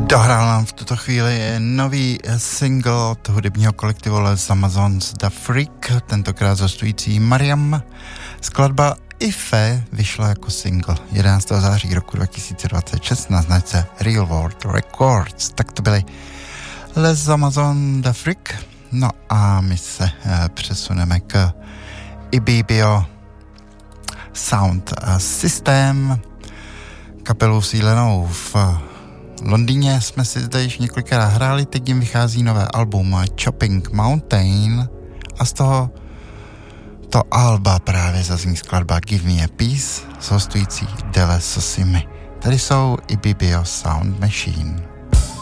Dohrál nám v tuto chvíli nový single od hudebního kolektivu Les Amazons The Freak, tentokrát zastující Mariam. Skladba Ife vyšla jako single 11. září roku 2026 na značce Real World Records. Tak to byly Les Amazons The Freak. No a my se přesuneme k Ibibio Sound System, kapelu sílenou v Londýně. Jsme si zde již několikrát hráli, teď jim vychází nové album Chopping Mountain a z toho to alba právě zazní skladba Give Me a Peace s hostující Dele Sosimi. Tady jsou Ibibio Sound Machine.